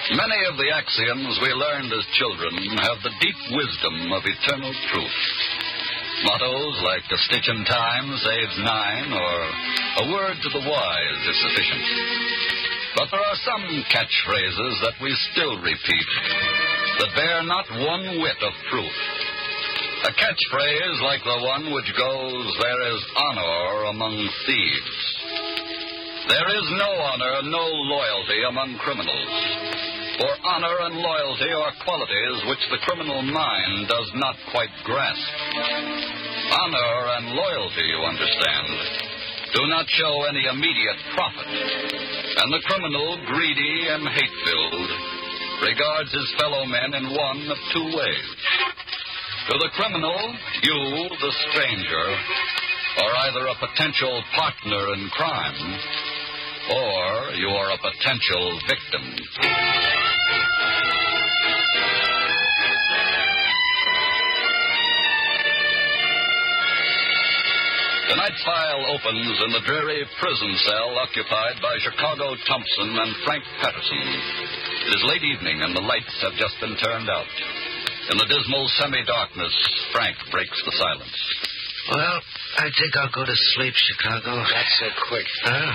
Many of the axioms we learned as children have the deep wisdom of eternal truth. Mottos like "a stitch in time saves 9" or "a word to the wise is sufficient." But there are some catchphrases that we still repeat that bear not one whit of proof. A catchphrase like the one which goes, "There is honor among thieves." There is no honor, no loyalty among criminals. For honor and loyalty are qualities which the criminal mind does not quite grasp. Honor and loyalty, you understand, do not show any immediate profit. And the criminal, greedy and hate-filled, regards his fellow men in one of two ways. To the criminal, you, the stranger, are either a potential partner in crime, or you are a potential victim. Tonight's file opens in the dreary prison cell occupied by Chicago Thompson and Frank Patterson. It is late evening, and the lights have just been turned out. In the dismal semi-darkness, Frank breaks the silence. Well, I think I'll go to sleep, Chicago. Not so quick. Huh?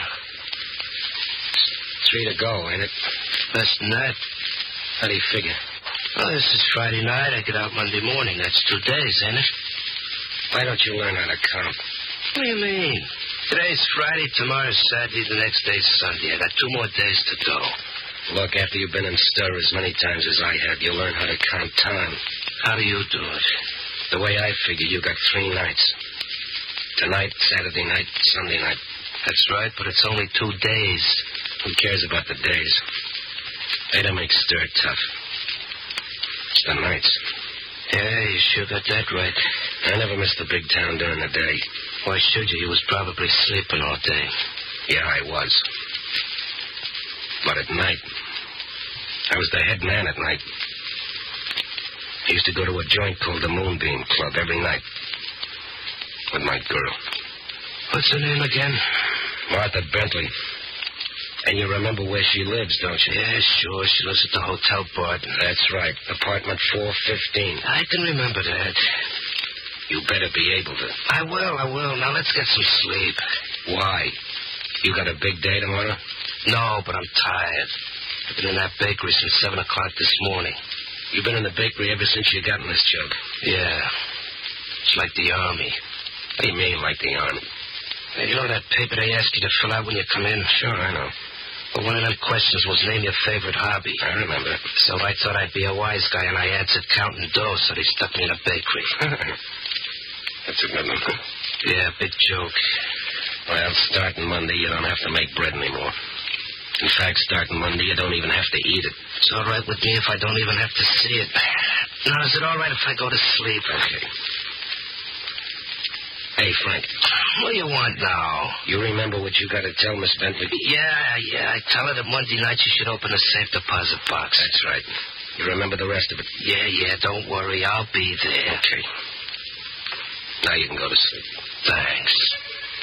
3 to go, ain't it? Less than that. How do you figure? Well, this is Friday night. I get out Monday morning. That's 2 days, ain't it? Why don't you learn how to count? What do you mean? Today's Friday, tomorrow's Saturday, the next day's Sunday. I got 2 more days to go. Look, after you've been in stir as many times as I have, you'll learn how to count time. How do you do it? The way I figure, you got 3 nights. Tonight, Saturday night, Sunday night. That's right, but it's only 2 days. Who cares about the days? They don't make stir tough. It's the nights. Yeah, you sure got that right. I never missed the big town during the day. Why should you? He was probably sleeping all day. Yeah, I was. But at night, I was the head man at night. I used to go to a joint called the Moonbeam Club every night. With my girl. What's her name again? Martha Bentley. And you remember where she lives, don't you? Yeah, sure. She lives at the Hotel Barton. That's right. Apartment 415. I can remember that. You better be able to. I will. Now let's get some sleep. Why? You got a big day tomorrow? No, but I'm tired. I've been in that bakery since 7 o'clock this morning. You've been in the bakery ever since you got in this job? Yeah. It's like the Army. What do you mean, like the Army? Hey, you know that paper they ask you to fill out when you come in? Sure, I know. Well, one of them questions was name your favorite hobby. I remember. So I thought I'd be a wise guy, and I answered counting dough, so they stuck me in a bakery. That's a good one. Yeah, big joke. Well, starting Monday, you don't have to make bread anymore. In fact, starting Monday, you don't even have to eat it. It's all right with me if I don't even have to see it. Now, is it all right if I go to sleep? Okay. Hey, Frank. What do you want now? You remember what you got to tell Miss Bentley? Yeah. I tell her that Monday night she should open a safe deposit box. That's right. You remember the rest of it? Yeah, don't worry. I'll be there. Okay. Now you can go to sleep. Thanks.